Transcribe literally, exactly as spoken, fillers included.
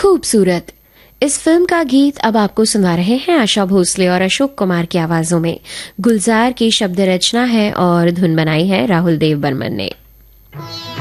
खूबसूरत। इस फिल्म का गीत अब आपको सुना रहे हैं आशा भोसले और अशोक कुमार की आवाजों में। गुलजार की शब्द रचना है और धुन बनाई है राहुल देव बर्मन ने।